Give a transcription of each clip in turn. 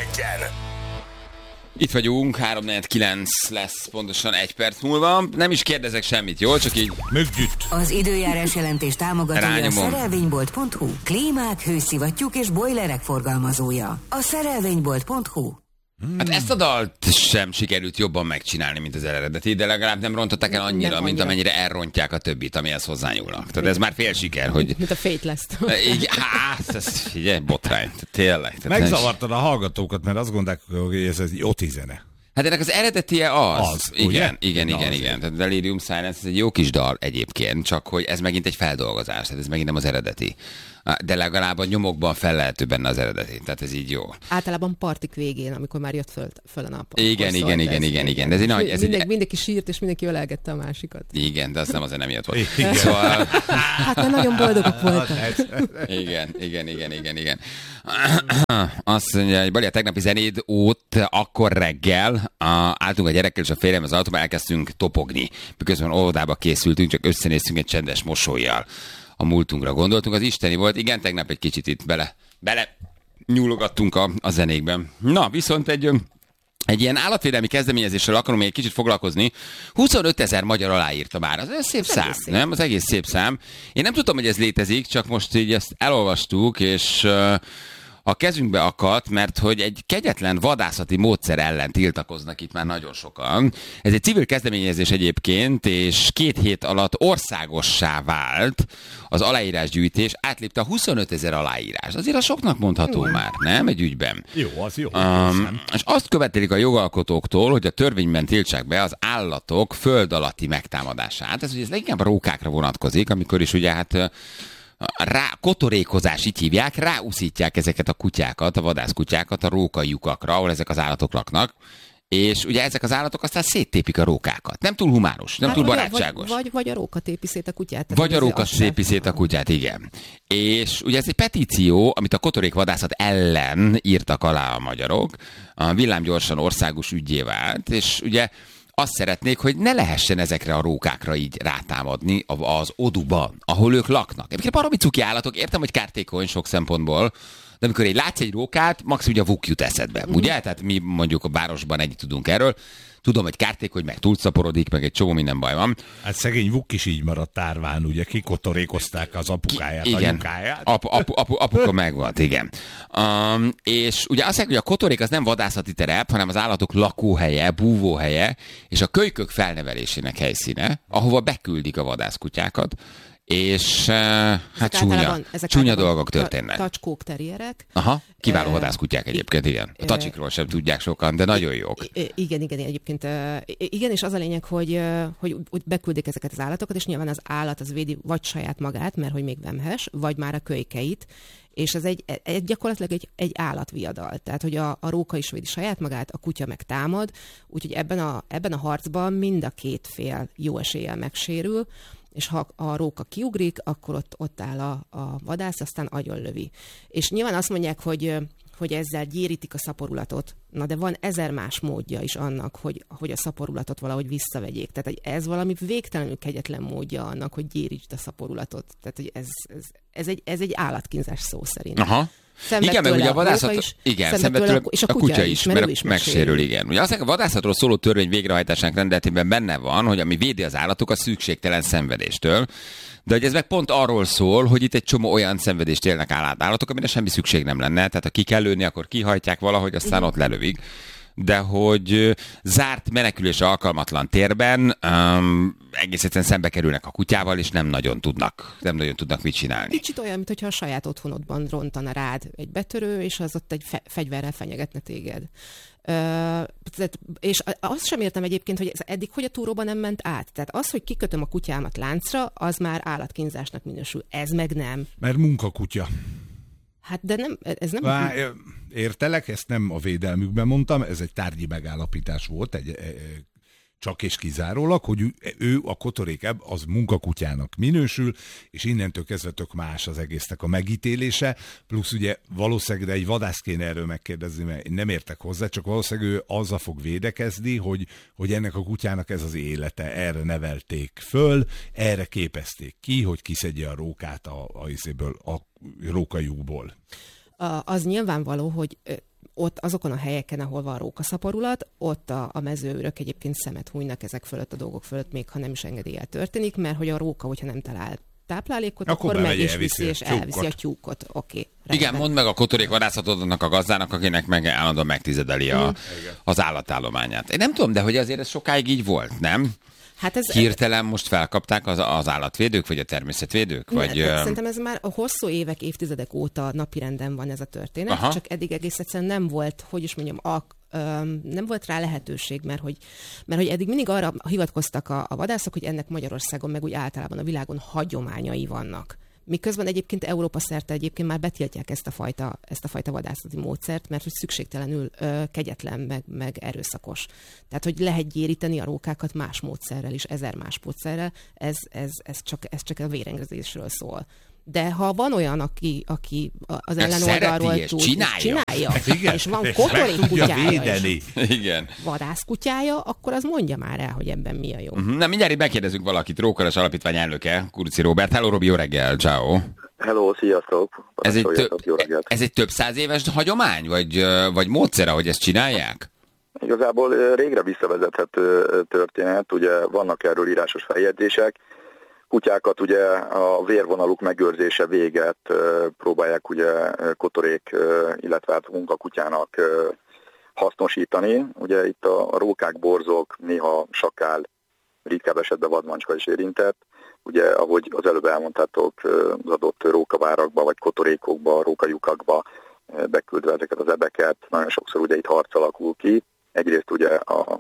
legyen! Itt vagyunk, 3:49 lesz pontosan 1 perc múlva. Nem is kérdezek semmit, jól? Csak így... Möggyütt. Az időjárás jelentés támogatója a Rányomom. szerelvénybolt.hu. Klímák, hőszivattyúk és bojlerek forgalmazója. A szerelvénybolt.hu. Hát ezt a dalt sem sikerült jobban megcsinálni, mint az eredeti, de legalább nem rontották el annyira, mint amennyire elrontják a többit, amihez hozzányúlnak. Tehát ez már fél siker, hogy... Mint a Fateless. Hát, ez figyelj, botrány. Tényleg. Megzavartad a hallgatókat, mert azt gondolják, hogy ez egy Oti zene. Hát ennek az eredetie az. ugye? Igen. Tehát Delirium Silence, ez egy jó kis dal egyébként, csak hogy ez megint egy feldolgozás, tehát ez megint nem az eredeti. De legalább a nyomokban fellehető benne az eredeti, tehát ez így jó. Általában partik végén, amikor már jött föl a nap. Igen. De ez egy nagy, mindenki sírt, és mindenki ölelgette a másikat. Igen, de azt nem azért nem jött volt. Igen. Szóval... Hát mert nagyon boldogok voltak. Igen. Azt mondja, hogy Bali, a tegnapi zenéd akkor reggel álltunk a gyerekkel és a férjem az autóban, elkezdtünk topogni. Miközben óvodába készültünk, csak összenéztünk egy csendes mosollyal. A múltunkra gondoltunk, az isteni volt. Igen, tegnap egy kicsit itt bele nyúlogattunk a zenékben. Na, viszont egy ilyen állatvédelmi kezdeményezéssel akarom még egy kicsit foglalkozni. 25 000 magyar aláírta már. Az szép szám, nem? Az egész szép szám. Én nem tudtam, hogy ez létezik, csak most így ezt elolvastuk, és... a kezünkbe akadt, mert hogy egy kegyetlen vadászati módszer ellen tiltakoznak itt már nagyon sokan. Ez egy civil kezdeményezés egyébként, és 2 hét alatt országossá vált az aláírásgyűjtés, átlépte a 25 000 aláírás. Azért a soknak mondható már, nem? Egy ügyben. Jó, az jó. És azt követelik a jogalkotóktól, hogy a törvényben tiltsák be az állatok föld alatti megtámadását. Ez ugye leginkább a rókákra vonatkozik, amikor is ugye hát kotorékozás, így hívják, ráúszítják ezeket a kutyákat, a vadászkutyákat a rókajukakra, ahol ezek az állatok laknak, és ugye ezek az állatok aztán széttépik a rókákat. Nem túl humánus, nem túl barátságos. Vagy a róka tépi szét a kutyát. Vagy a róka tépi szét a kutyát, igen. És ugye ez egy petíció, amit a kotorékvadászat ellen írtak alá a magyarok, a villámgyorsan országos üggyé vált, és ugye azt szeretnék, hogy ne lehessen ezekre a rókákra így rátámadni az oduban, ahol ők laknak. Egyébként baromi cuki állatok, értem, hogy kártékony sok szempontból, de amikor látsz egy rókát, max ugye a vuk jut eszedbe, ugye? Tehát mi mondjuk a városban ennyit tudunk erről. Tudom, hogy kártékony, meg túlszaporodik, meg egy csomó minden baj van. Hát szegény vuk is így maradt tárván, ugye? Kikotorékozták az apukáját, igen. a lyukáját. Apuka megvolt, igen. És ugye azt mondják, hogy a kotorék az nem vadászati terep, hanem az állatok lakóhelye, búvóhelye, és a kölykök felnevelésének helyszíne, ahova beküldik a vadászkutyákat. És hát csúnya dolgok történnek. Tacskók, terrierek. Aha, kiváló vadászkutyák egyébként, igen. A tacsikról sem tudják sokan, de nagyon jók. Igen, egyébként. Igen, és az a lényeg, hogy beküldik ezeket az állatokat, és nyilván az állat az védi vagy saját magát, mert hogy még vemhes, vagy már a kölykeit, és ez gyakorlatilag egy állatviadal. Tehát, hogy a róka is védi saját magát, a kutya meg támad, úgyhogy ebben a harcban mind a két fél jó eséllyel megsérül, és ha a róka kiugrik, akkor ott áll a vadász, aztán agyonlövi. És nyilván azt mondják, hogy ezzel gyérítik a szaporulatot. Na de van 1000 más módja is annak, hogy a szaporulatot valahogy visszavegyék. Tehát ez valami végtelenül kegyetlen módja annak, hogy gyérítsd a szaporulatot. Tehát hogy ez egy állatkínzás szó szerint. Aha. Igen, mert ugye a vadászat, szenved tőle és a kutya is, mert megsérül, igen. Ugye azt a vadászatról szóló törvény végrehajtásának rendeletében benne van, hogy ami védi az állatokat szükségtelen szenvedéstől, de hogy ez meg pont arról szól, hogy itt egy csomó olyan szenvedést élnek állatok, amire semmi szükség nem lenne, tehát ha ki kell lőni, akkor kihajtják valahogy, aztán ott lelövik. De hogy zárt menekülésre alkalmatlan térben egész egyszerűen szembe kerülnek a kutyával, és nem nagyon tudnak mit csinálni. Kicsit olyan, mintha a saját otthonodban rontana rád egy betörő, és az ott egy fegyverrel fenyegetne téged. És azt sem értem egyébként, hogy ez eddig hogy a túróban nem ment át. Tehát az, hogy kikötöm a kutyámat láncra, az már állatkínzásnak minősül. Ez meg nem. Mert munkakutya. Hát de nem, ez nem... Értelek, ezt nem a védelmükben mondtam, ez egy tárgyi megállapítás volt, csak és kizárólag, hogy ő a kotorék az munkakutyának minősül, és innentől kezdve tök más az egésznek a megítélése, plusz ugye valószínűleg, de egy vadász kéne erről megkérdezni, mert én nem értek hozzá, csak valószínűleg ő azzal fog védekezni, hogy ennek a kutyának ez az élete, erre nevelték föl, erre képezték ki, hogy kiszedje a rókát a rókajúból. Az nyilvánvaló, hogy ott azokon a helyeken, ahol van rókaszaporulat, ott a mezőőrök egyébként szemet hunynak ezek fölött a dolgok fölött, még ha nem is engedéllyel történik, mert hogy a róka, hogyha nem talál táplálékot, akkor meg is viszi, és elviszi a tyúkot. Oké. Igen, mondd meg a kotorékvadászatodnak a gazdának, akinek meg állandóan megtizedeli az állatállományát. Én nem tudom, de hogy azért ez sokáig így volt, nem? Hát ez hirtelen most felkapták az állatvédők, vagy a természetvédők? Vagy, szerintem ez már a hosszú évek, évtizedek óta napirenden van ez a történet, aha, csak eddig egész egyszerűen nem volt, hogy is mondjam, nem volt rá lehetőség, mert hogy eddig mindig arra hivatkoztak a vadászok, hogy ennek Magyarországon, meg úgy általában a világon hagyományai vannak. Miközben egyébként Európa szerte egyébként már betiltják ezt a fajta vadászati módszert, mert hogy szükségtelenül kegyetlen, meg erőszakos. Tehát, hogy lehet gyéríteni a rókákat más módszerrel is, 1000 más módszerrel, ez csak a vérengzésről szól. De ha van olyan, aki az ellenoldalról tud, csinálja. És van kotorékkutyája is, vadászkutyája, akkor az mondja már el, hogy ebben mi a jó. Na, mindjárt megkérdezünk valakit, Rókaras Alapítvány elnöke, Kurci Róbert. Hello, Robi, jó reggel, ciao. Hello, sziasztok. Ez egy több száz éves hagyomány, vagy módszer, ahogy ezt csinálják? Igazából régre visszavezethető történet, ugye vannak erről írásos feljegyzések. Kutyákat ugye a vérvonaluk megőrzése véget próbálják ugye kotorék, illetve hát munkakutyának hasznosítani. Ugye itt a rókák, borzok, néha sakál, ritkább esetben vadmacska is érintett. Ugye, ahogy az előbb elmondtátok, az adott rókavárakba, vagy kotorékokba, rókajukakba beküldve ezeket az ebeket, nagyon sokszor ugye itt harc alakul ki. Egyrészt ugye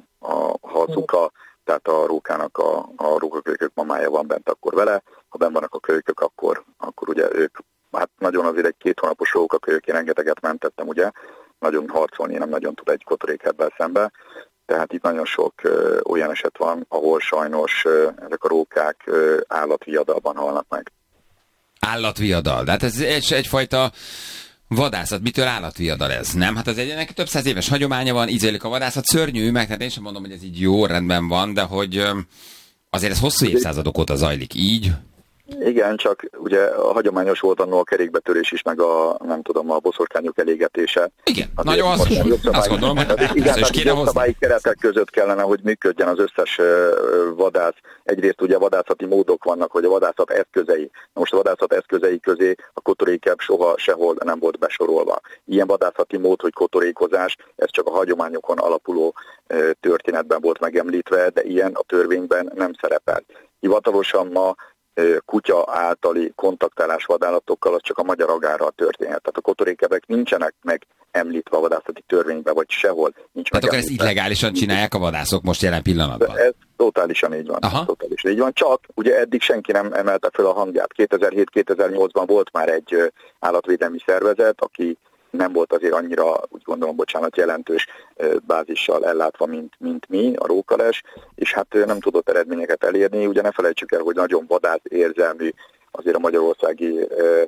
a hazuka, tehát a rókának a rókakölykök mamája van bent akkor vele, ha bent vannak a kölykök, akkor ugye ők, hát nagyon azért egy 2 hónapos rókakölyök, én rengeteget mentettem, ugye, nagyon harcolni nem nagyon tud egy kotorék ebben szembe, tehát itt nagyon sok olyan eset van, ahol sajnos ezek a rókák állatviadalban halnak meg. Állatviadal, de hát ez egyfajta vadászat, mitől állatviadal ez, nem? Hát ez ennek több száz éves hagyománya van, így zajlik a vadászat, szörnyű, meg tehát én sem mondom, hogy ez így jó, rendben van, de hogy azért ez hosszú évszázadok óta zajlik így. Igen, csak ugye a hagyományos volt annól a kerékbetörés is, meg a boszorkányok elégetése. Igen, nagyon azt gondolom, hogy igen, jogszabályi keretek között kellene, hogy működjen az összes vadász. Egyrészt ugye vadászati módok vannak, hogy a vadászat eszközei. Most a vadászat eszközei közé a kotorékebb soha sehol nem volt besorolva. Ilyen vadászati mód, hogy kotorékozás, ez csak a hagyományokon alapuló történetben volt megemlítve, de ilyen a törvényben nem szerepel. Hivatalosan ma kutya általi kontaktálás vadállatokkal az csak a magyar agárral történhet. Tehát a kotorékebek nincsenek meg említve a vadászati törvényben, vagy sehol nincs meg. Tehát akkor ezt illegálisan csinálják a vadászok most jelen pillanatban? Ez totálisan így van. Totálisan így van. Csak ugye eddig senki nem emelte fel a hangját. 2007-2008-ban volt már egy állatvédelmi szervezet, aki nem volt azért annyira, úgy gondolom, jelentős bázissal ellátva, mint mi, a Rókales, és hát nem tudott eredményeket elérni. Ugye ne felejtsük el, hogy nagyon vadász érzelmű azért a magyarországi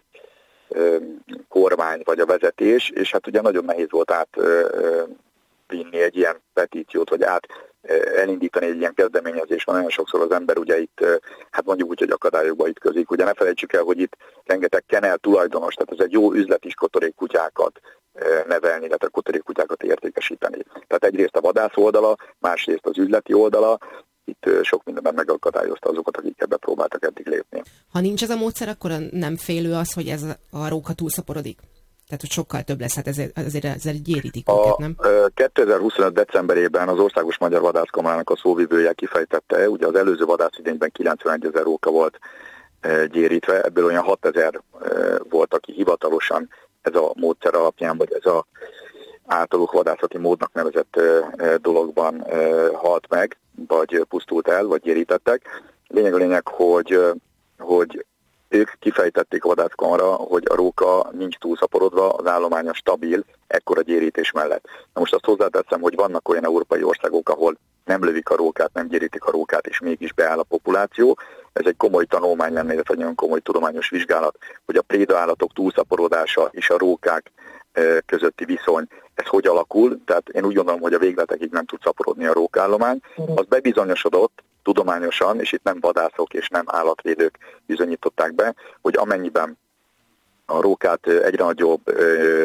kormány vagy a vezetés, és hát ugye nagyon nehéz volt átvinni egy ilyen petíciót, vagy elindítani egy ilyen kezdeményezést, van nagyon sokszor az ember ugye itt, hát mondjuk úgy, hogy akadályokba ütközik. Ugye ne felejtsük el, hogy itt rengeteg kennel tulajdonos, tehát ez egy jó üzlet is kotorékkutyákat nevelni, illetve kotorékkutyákat értékesíteni. Tehát egyrészt a vadász oldala, másrészt az üzleti oldala, itt sok mindenben megakadályozta azokat, akik ebbe próbáltak eddig lépni. Ha nincs ez a módszer, akkor nem félő az, hogy ez a róka túlszaporodik? Tehát, hogy sokkal több lesz, hát ezért gyérítik őket, nem? 2025. decemberében az Országos Magyar Vadászkamarának a szóvivője kifejtette, ugye az előző vadászidényben 91 000 róka volt gyérítve, ebből olyan 6 000 volt, aki hivatalosan ez a módszer alapján, vagy ez a általuk vadászati módnak nevezett dologban halt meg, vagy pusztult el, vagy gyérítettek. Lényeg, hogy ők kifejtették a vadászkamara, hogy a róka nincs túlszaporodva, az állománya stabil, ekkora gyérítés mellett. Na most azt hozzáteszem, hogy vannak olyan európai országok, ahol nem lövik a rókát, nem gyérítik a rókát, és mégis beáll a populáció. Ez egy komoly tanulmány lenne, illetve egy nagyon komoly tudományos vizsgálat, hogy a prédaállatok túlszaporodása és a rókák közötti viszony, ez hogy alakul. Tehát én úgy gondolom, hogy a végletekig nem tud szaporodni a rókállomány. Az bebizonyosodott tudományosan, és itt nem vadászok és nem állatvédők bizonyították be, hogy amennyiben a rókát egyre nagyobb vadászati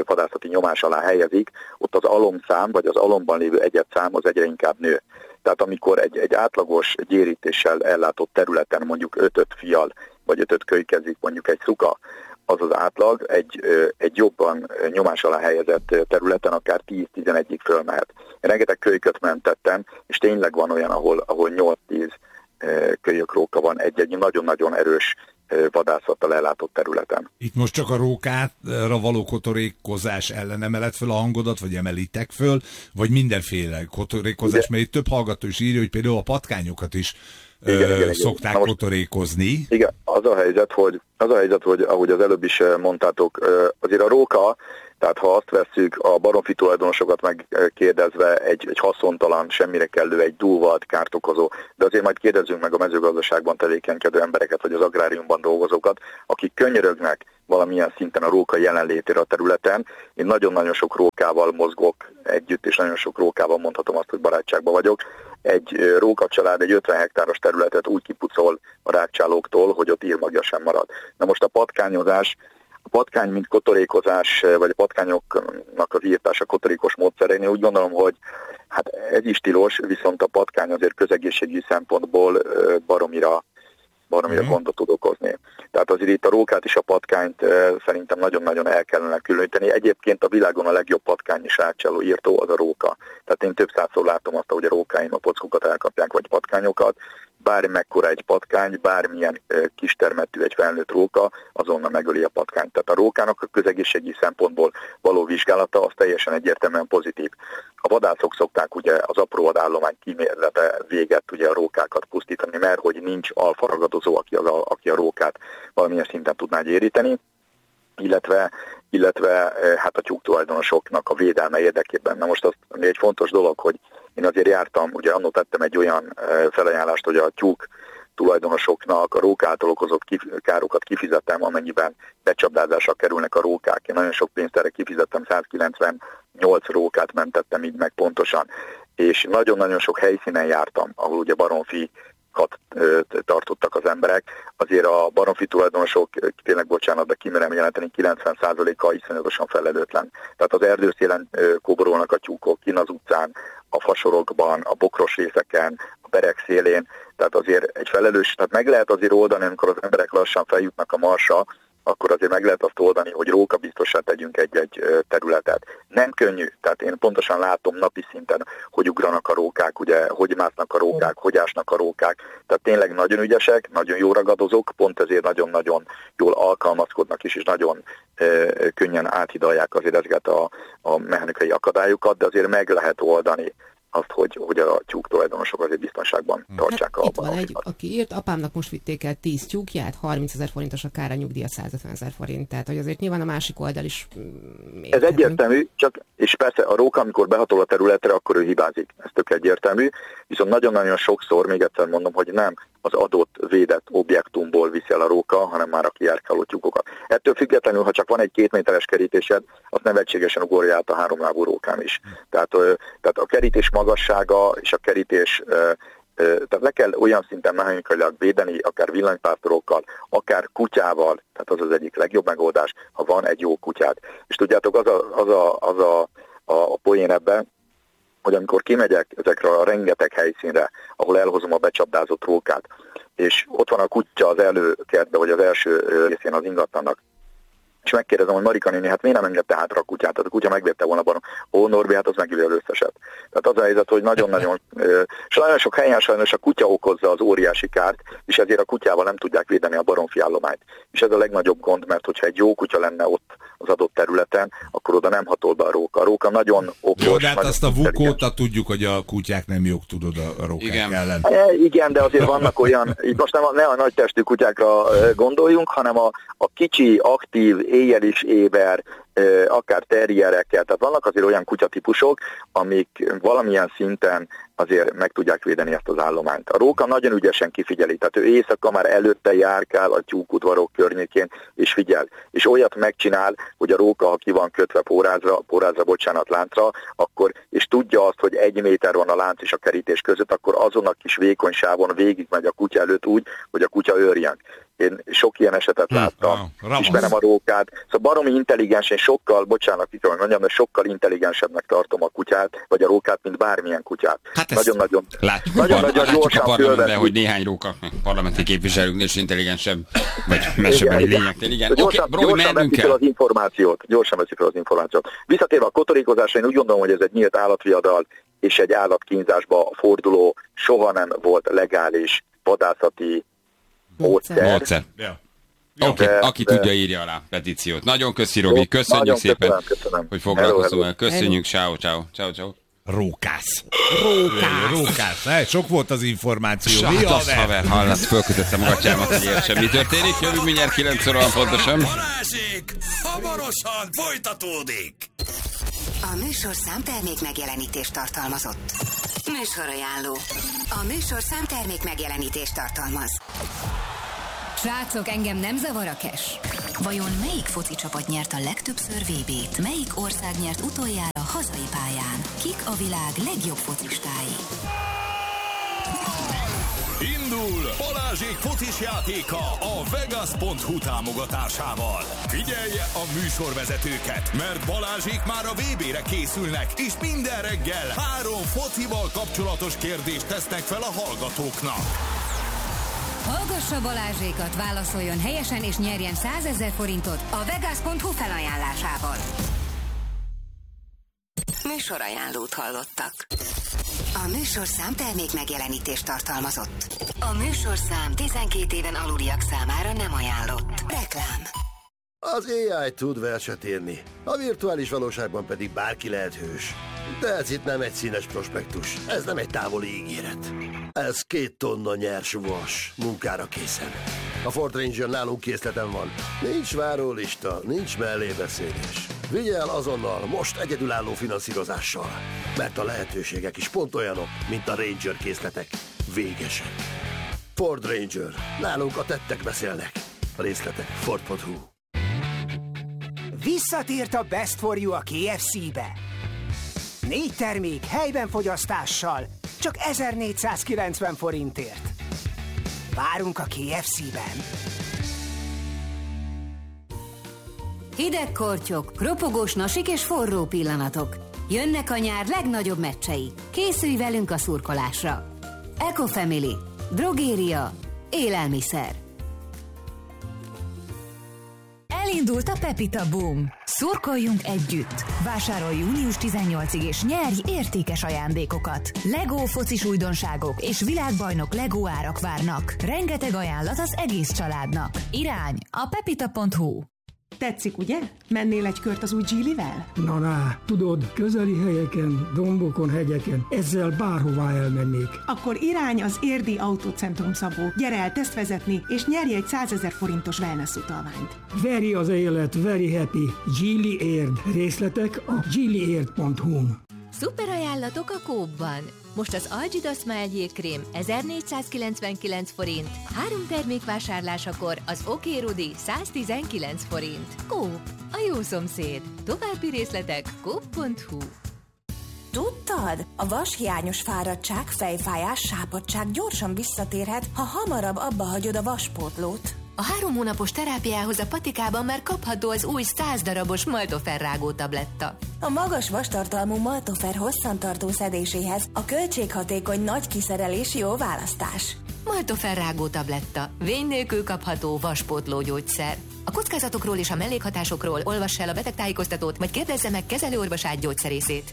alatti nyomás alá helyezik, ott az alomszám, vagy az alomban lévő egyedszám az egyre inkább nő. Tehát amikor egy átlagos gyérítéssel ellátott területen mondjuk 5-5 fial, vagy 5-5 kölykezik mondjuk egy szuka, az az átlag egy jobban nyomás alá helyezett területen akár 10-11-ig fölmehet. Én rengeteg kölyköt mentettem, és tényleg van olyan, ahol 8-10 kölyök róka van egy nagyon-nagyon erős vadászattal ellátott területen. Itt most csak a rókára való kotorékozás ellen emeled föl a hangodat, vagy emelitek föl, vagy mindenféle kotorékozás, mert itt több hallgató is írja, hogy például a patkányokat is igen, szokták kotorékozni. Igen, az a helyzet, hogy ahogy az előbb is mondtátok, azért a róka, tehát ha azt vesszük, a baromfi tulajdonosokat megkérdezve egy haszontalan, semmire kellő, egy dúlvad, kárt okozó, de azért majd kérdezzünk meg a mezőgazdaságban tevékenykedő embereket, vagy az agráriumban dolgozókat, akik könyörögnek valamilyen szinten a róka jelenlétére a területen. Én nagyon-nagyon sok rókával mozgok együtt, és nagyon sok rókával mondhatom azt, hogy barátságban vagyok. Egy rókacsalád egy 50 hektáros területet úgy kipucol a rágcsálóktól, hogy ott írmagja sem marad. Na most a patkányozás, a patkány, mint kotorékozás, vagy a patkányoknak az írtása kotorékos módszerén, én úgy gondolom, hogy hát ez is tilos, viszont a patkány azért közegészségügyi szempontból baromira gondot tud okozni. Tehát azért itt a rókát és a patkányt szerintem nagyon-nagyon el kellene különíteni. Egyébként a világon a legjobb patkány és rágcsáló írtó az a róka. Tehát én több százszor látom azt, hogy a rókáim a pockukat elkapják, vagy patkányokat. Bármi mekkora egy patkány, bármilyen kistermetű egy felnőtt róka, azonnal megöli a patkányt. Tehát a rókának a közegészségügyi szempontból való vizsgálata az teljesen egyértelműen pozitív. A vadászok szokták ugye az apró vadállomány kímélete véget ugye a rókákat pusztítani, mert hogy nincs alfaragadozó, aki a rókát valamilyen szinten tudná gyéríteni, illetve hát a tyúk tulajdonosoknak a védelme érdekében. Na most az egy fontos dolog, hogy én azért jártam, ugye annól tettem egy olyan felajánlást, hogy a tyúk tulajdonosoknak a rók által okozott károkat kifizettem, amennyiben becsapdázásra kerülnek a rókák. Én nagyon sok pénzt erre kifizettem, 198 rókát mentettem így meg pontosan. És nagyon-nagyon sok helyszínen jártam, ahol ugye baromfi tartottak az emberek. Azért a baromfi tulajdonosok, tényleg bocsánat, de kimerem jelenteni, 90%-a iszonyatosan felelőtlen. Tehát az erdőszélen kóborolnak a tyúkok, kin az utcán, a fasorokban, a bokros részeken, a berek szélén. Tehát azért egy felelős, tehát meg lehet azért oldani, amikor az emberek lassan feljutnak a Marsra, akkor azért meg lehet azt oldani, hogy rókabiztossá tegyünk egy területet. Nem könnyű, tehát én pontosan látom napi szinten, hogy ugranak a rókák, ugye, hogy másznak a rókák, hogy ásnak a rókák. Tehát tényleg nagyon ügyesek, nagyon jó ragadozók, pont ezért nagyon-nagyon jól alkalmazkodnak is, és nagyon könnyen áthidalják azért ezeket a mechanikai akadályokat, de azért meg lehet oldani azt, hogy a tyúk tulajdonosok azért biztonságban tartsák hát a itt van egy, aki írt, apámnak most vitték el 10 tyúkját, 30 000 forintos a kára, nyugdíja 150 000 forint. Tehát, hogy azért nyilván a másik oldal is ez egyértelmű, és persze a róka, amikor behatol a területre, akkor ő hibázik. Ez tök egyértelmű, viszont nagyon-nagyon sokszor, még egyszer mondom, hogy nem az adott védett objektumból viszi el a róka, hanem már a kijárkáló tyúkokat. Ettől függetlenül, ha csak van egy 2 méteres kerítésed, az nevetségesen ugorja át a 3 lábú rókám is. Tehát a kerítés magassága és a kerítés, tehát le kell olyan szinten mechanikailag védeni, akár villanypásztorokkal, akár kutyával, tehát az egyik legjobb megoldás, ha van egy jó kutyát. És tudjátok, az a poén ebben, hogy amikor kimegyek ezekre a rengeteg helyszínre, ahol elhozom a becsapdázott rókát, és ott van a kutya az előkertben, vagy az első részén az ingatlannak, és megkérdezem, hogy Marika néni, hát miért nem engedte hátra a kutyát? Tehát a kutya megvette volna barom. Ó, Norbi, hát az megüli az összeset. Tehát az a helyzet, hogy nagyon-nagyon, és nagyon sok helyen sajnos a kutya okozza az óriási kárt, és ezért a kutyával nem tudják védeni a baromfi állományt. És ez a legnagyobb gond, mert hogyha egy jó kutya lenne ott az adott területen, akkor oda nem hatol be a róka. A róka nagyon okos. Jó, de hát azt a vukóta tudjuk, hogy a kutyák nem jók, tudod, a rókák ellen. Igen, de azért vannak olyan, itt most ne a nagy testű kutyákra gondoljunk, hanem a kicsi, aktív, éjjel is éber, akár terrierekkel. Tehát vannak azért olyan kutyatípusok, amik valamilyen szinten azért meg tudják védeni ezt az állományt. A róka nagyon ügyesen kifigyeli, tehát ő éjszaka már előtte járkál a tyúkudvarok környékén, és figyel. És olyat megcsinál, hogy a róka, ha ki van kötve láncra, akkor, és tudja azt, hogy 1 méter van a lánc és a kerítés között, akkor azon a kis vékony sávon végigmegy a kutya előtt úgy, hogy a kutya őrjön. Én sok ilyen esetet láttam, ismerem a rókát. Szóval baromi intelligens, én sokkal intelligensebbnek tartom a kutyát, vagy a rókát, mint bármilyen kutyát. Hát nagyon gyorsan a parlamentben, hogy néhány róka parlamenti képviselőknél is intelligensebb, vagy mesebeli lényeknél. Igen. Gyorsan veszik fel az információt. Visszatérve a kotorékozásra, én úgy gondolom, hogy ez egy nyílt állatviadal és egy állatkínzásba forduló, soha nem volt legális vadászati módszer. Ja. Oké, aki tudja, írja alá petíciót. Nagyon köszi, Robi, köszönjük szépen, hogy foglalkoztunk. Köszönjük, ciao. Rókász. Sok volt az információ. Sátasz haver, hallasz, fölkötöttem a gatyámat, hogy értsem, mi történik. Jövünk mindjárt 9 óra pontosan. Balázsék, hamarosan folytatódik. A műsorszám termék megjelenítést tartalmazott. Műsorajánló. A műsorszám termék megjelenítést tartalmaz. Srácok, engem nem zavar a cash. Vajon melyik foci csapat nyert a legtöbbször VB-t? Melyik ország nyert utoljára hazai pályán? Kik a világ legjobb focistái? Indul Balázsék focis játéka a Vegas.hu támogatásával. Figyelje a műsorvezetőket, mert Balázsék már a VB-re készülnek, és minden reggel 3 focival kapcsolatos kérdést tesznek fel a hallgatóknak. Hallgassa Balázsékat, válaszoljon helyesen és nyerjen 100 000 forintot a Vegas.hu felajánlásával. Műsorajánlót hallottak. A műsorszám termék megjelenítést tartalmazott. A műsorszám 12 éven aluliak számára nem ajánlott. Reklám. Az AI tud verset írni, a virtuális valóságban pedig bárki lehet hős. De ez itt nem egy színes prospektus, ez nem egy távoli ígéret. Ez 2 tonna nyers vas, munkára készen. A Ford Ranger nálunk készleten van. Nincs várólista, nincs mellébeszélés. Vigyel azonnal, most egyedülálló finanszírozással. Mert a lehetőségek is pont olyanok, mint a Ranger készletek. Végesek. Ford Ranger. Nálunk a tettek beszélnek. A részletek Ford.hu. Visszatért a Best for You a KFC-be. 4 termék helyben fogyasztással, csak 1490 forintért. Várunk a KFC-ben. Hideg kortyok, ropogós nasik és forró pillanatok. Jönnek a nyár legnagyobb meccsei. Készülj velünk a szurkolásra. Ecofamily, drogéria, élelmiszer. Elindult a Pepita Boom. Szurkoljunk együtt! Vásárolj június 18-ig és nyerj értékes ajándékokat. Lego focis újdonságok és világbajnok Lego árak várnak. Rengeteg ajánlat az egész családnak. Irány a pepita.hu. Tetszik, ugye? Mennél egy kört az új Geely-vel? Na, tudod, közeli helyeken, dombokon, hegyeken, ezzel bárhová elmennék. Akkor irány az Érdi Autócentrum, Szabó. Gyere el tesztvezetni, és nyerj egy 100 000 forintos wellness utalványt. Veri az élet, very happy. Geely Érd. Részletek a geelyérd.hu-n. Szuper ajánlatok a Coop-ban. Most az Algidasma egyékrém 1499 forint, 3 termék vásárlásakor az Oké Rudi 119 forint. Coop, a jó szomszéd. További részletek coop.hu. Tudtad? A vashiányos fáradtság, fejfájás, sápadtság gyorsan visszatérhet, ha hamarabb abba hagyod a vaspótlót. A 3 hónapos terápiához a patikában már kapható az új 100 darabos Maltofer rágó tabletta. A magas vastartalmú Maltofer hosszantartó szedéséhez a költséghatékony nagy kiszerelés jó választás. Maltofer rágó tabletta. Vény nélkül kapható vaspótló gyógyszer. A kockázatokról és a mellékhatásokról olvass el a betegtájékoztatót, vagy kérdezze meg kezelőorvosát gyógyszerészét.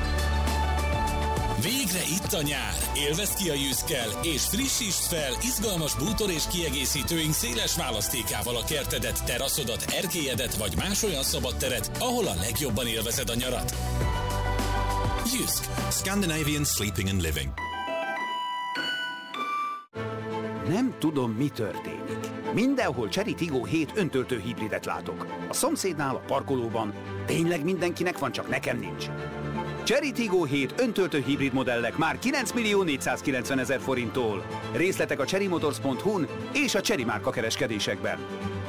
Végre itt a nyár! Élvezd ki a Jyskkel, és frissítsd fel izgalmas bútor és kiegészítőink széles választékával a kertedet, teraszodat, erkélyedet vagy más olyan szabad teret, ahol a legjobban élvezed a nyarat. Jysk. Scandinavian Sleeping and Living. Nem tudom, mi történik. Mindenhol Chery Tiggo 7 öntöltő hibridet látok. A szomszédnál, a parkolóban. Tényleg mindenkinek van, csak nekem nincs. Chery Tiggo 7 öntöltő hibrid modellek már 9.490.000 forinttól. Részletek a cherrymotors.hu-n és a Chery márka kereskedésekben.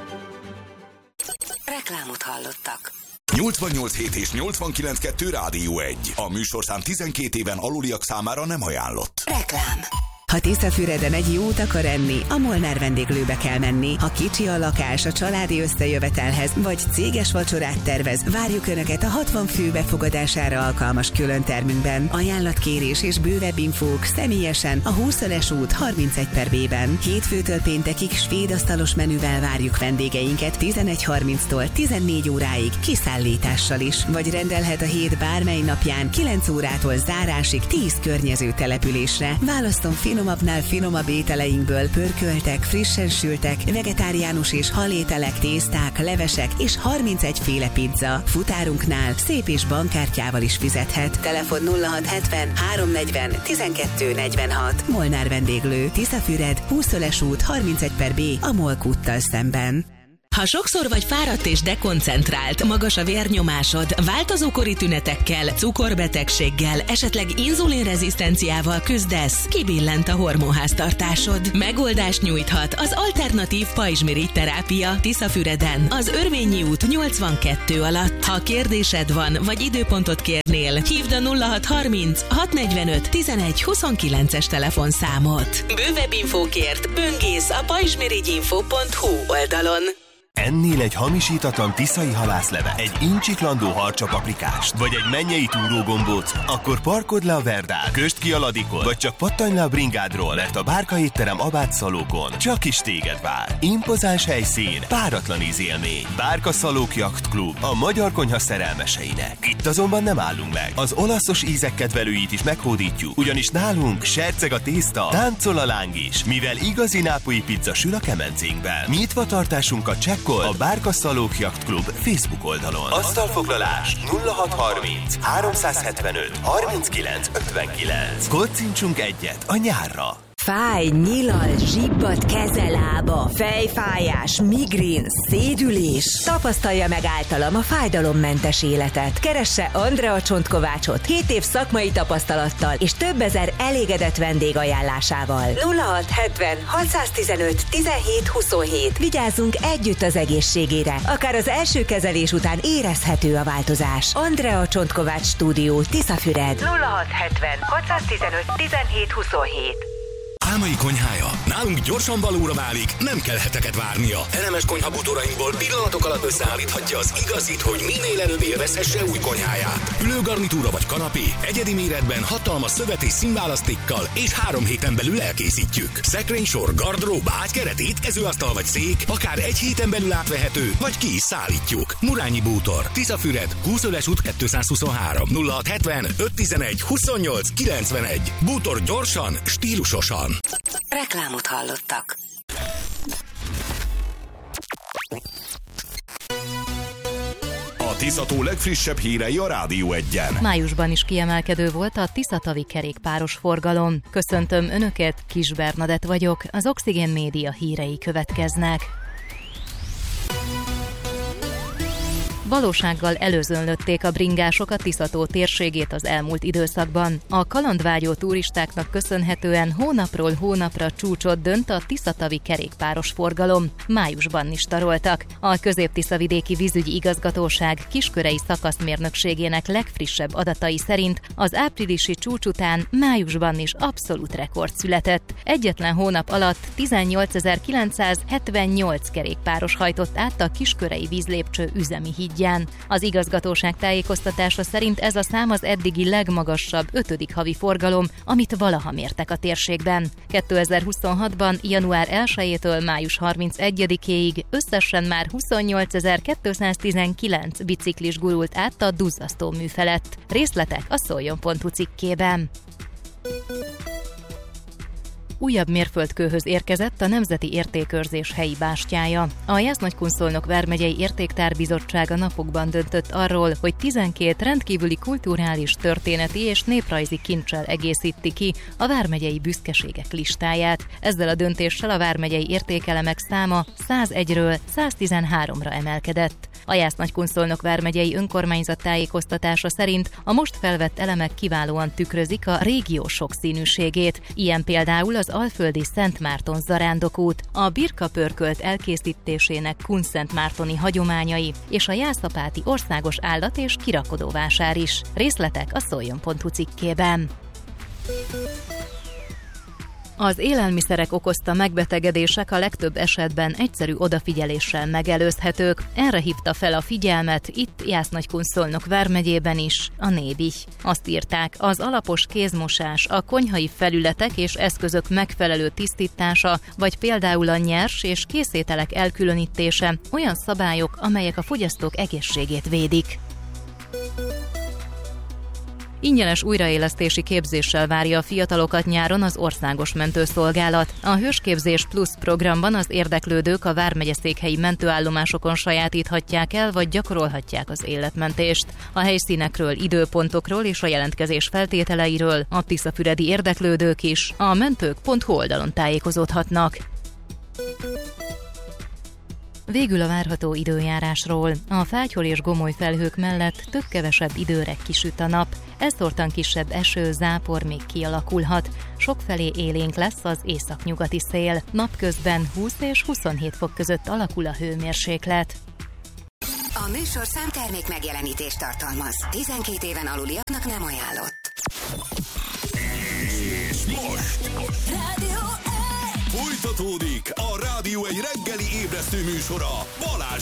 Reklámot hallottak. 88.7 és 89.2 Rádió 1. A műsorszám 12 éven aluliak számára nem ajánlott. Reklám. Ha Tiszafüreden egy jót akar enni, a Molnár vendéglőbe kell menni. Ha kicsi a lakás a családi összejövetelhez, vagy céges vacsorát tervez, várjuk Önöket a 60 fő befogadására alkalmas külön termünkben. Ajánlatkérés és bővebb infók személyesen a 20-es út 31/B-ben. Hétfőtől péntekig svéd asztalos menüvel várjuk vendégeinket 11:30-tól 14 óráig kiszállítással is, vagy rendelhet a hét bármely napján 9 órától zárásig 10 környező településre. Választom finomabbnál finomabb ételeinkből pörköltek, frissen sültek, vegetáriánus és halételek, tészták, levesek és 31 féle pizza. Futárunknál szép és bankkártyával is fizethet. Telefon 0670 340 1246. Molnár vendéglő, Tiszafüred, 20-es út 31/B a MOL kúttal szemben. Ha sokszor vagy fáradt és dekoncentrált, magas a vérnyomásod, változókori tünetekkel, cukorbetegséggel, esetleg inzulinrezisztenciával küzdesz, kibillent a hormonháztartásod. Megoldást nyújthat az alternatív pajzsmirigy terápia Tiszafüreden, az Örvényi út 82 alatt. Ha kérdésed van, vagy időpontot kérnél, hívd a 0630 645 1129-es telefonszámot. Bővebb infókért böngész a pajzsmirigyinfo.hu oldalon. Ennél egy hamisítatlan tiszai halászleve, egy incsiklandó harcsapaprikást, vagy egy mennyei túrógombóc, akkor parkodd le a Verdán, kösd ki a Ladikon, vagy csak pattanj le a bringádról, mert a Bárka étterem Abát Szalókon csak is téged vár. Impozáns helyszín, páratlan ízélmény. Bárka Szalók Yacht Club, a magyar konyha szerelmeseinek. Itt azonban nem állunk meg. Az olaszos ízek kedvelőit is meghódítjuk, ugyanis nálunk serceg a tészta, táncol a láng is, mivel igazi nápolyi pizza sül a kemencénkben. Nyitva tartásunkat csekkol a Bárka Szalók Yacht Club Facebook oldalon. Asztalfoglalás 0630 375 39 59. Koccintsunk egyet a nyárra. Fáj, nyilal, zsibbat, kezelába, fejfájás, migrén, szédülés. Tapasztalja meg általam a fájdalommentes életet. Keresse Andrea Csontkovácsot 7 év szakmai tapasztalattal és több ezer elégedett vendég ajánlásával. 0670 615 17 27. Vigyázzunk együtt az egészségére. Akár az első kezelés után érezhető a változás. Andrea Csontkovács Stúdió, Tiszafüred. 0670 615 17 27. Álmai konyhája nálunk gyorsan valóra válik, nem kell heteket várnia. Elemes konyhabútorainkból pillanatok alatt összeállíthatja az igazit, hogy minél előbb élvezhesse új konyháját. Ülőgarnitúra vagy kanapé, egyedi méretben, hatalmas szövet és színválasztékkal, és 3 héten belül elkészítjük. Szekrénysor, gardrób, ágykeret, étkezőasztal vagy szék, akár 1 héten belül átvehető, vagy ki is szállítjuk. Murányi Bútor, Tiszafüred, 20-es út 223, 0670 511 28 91. Bútor gyorsan, stílusosan. Reklámot hallottak. A Tiszató legfrissebb hírei a Rádió 1-en. Májusban is kiemelkedő volt a tiszatavi kerékpáros forgalom. Köszöntöm Önöket, Kis Bernadett vagyok, az Oxigén Média hírei következnek. Valósággal előzönlötték a bringások a Tiszató térségét az elmúlt időszakban. A kalandvágyó turistáknak köszönhetően hónapról hónapra csúcsot dönt a tiszatavi kerékpáros forgalom. Májusban is taroltak. A Közép-Tiszavidéki Vízügyi Igazgatóság kiskörei szakaszmérnökségének legfrissebb adatai szerint az áprilisi csúcs után májusban is abszolút rekord született. Egyetlen hónap alatt 18.978 kerékpáros hajtott át a kiskörei vízlépcső üzemi hídján. Az igazgatóság tájékoztatása szerint ez a szám az eddigi legmagasabb 5. havi forgalom, amit valaha mértek a térségben. 2026-ban január 1-től május 31-ig összesen már 28.219 biciklis gurult át a duzzasztó mű felett. Részletek a szoljon.hu cikkében. Újabb mérföldkőhöz érkezett a Nemzeti Értékőrzés helyi bástyája. A Jász-Nagykunszolnok vármegyei értéktárbizottsága napokban döntött arról, hogy 12 rendkívüli kulturális, történeti és néprajzi kincsel egészíti ki a vármegyei büszkeségek listáját. Ezzel a döntéssel a vármegyei értékelemek száma 101-ről 113-ra emelkedett. A Jász-Nagykunszolnok vármegyei önkormányzat tájékoztatása szerint a most felvett elemek kiválóan tükrözik a régió sokszínűségét. Ilyen például az alföldi Szent Márton zarándokút, a birkapörkölt elkészítésének kunszentmártoni hagyományai és a jászapáti országos állat- és kirakodóvásár is. Részletek a szoljon.hu cikkében. Az élelmiszerek okozta megbetegedések a legtöbb esetben egyszerű odafigyeléssel megelőzhetők. Erre hívta fel a figyelmet itt Jász-Nagykunszolnok vármegyében is a Nébi. Azt írták, az alapos kézmosás, a konyhai felületek és eszközök megfelelő tisztítása, vagy például a nyers és készételek elkülönítése olyan szabályok, amelyek a fogyasztók egészségét védik. Ingyenes újraélesztési képzéssel várja a fiatalokat nyáron az Országos Mentőszolgálat. A Hősképzés Plus programban az érdeklődők a vármegyeszékhelyi mentőállomásokon sajátíthatják el, vagy gyakorolhatják az életmentést. A helyszínekről, időpontokról és a jelentkezés feltételeiről a tiszafüredi érdeklődők is a mentők.hu oldalon tájékozódhatnak. Végül a várható időjárásról. A fátyol és gomoly felhők mellett több-kevesebb időre kisüt a nap. Elszórtan kisebb eső, zápor még kialakulhat. Sokfelé élénk lesz az északnyugati szél. Napközben 20 és 27 fok között alakul a hőmérséklet. A műsor számtermék megjelenítést tartalmaz. 12 éven aluliaknak nem ajánlott. És most folytatódik a Rádió egy reggeli ébresztő műsora Balázsékkal.